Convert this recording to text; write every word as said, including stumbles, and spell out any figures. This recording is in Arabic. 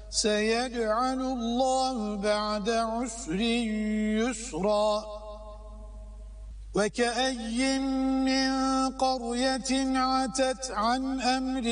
سيجعل الله بعد عسر يسرا وكأي من قرية عتت عن أمر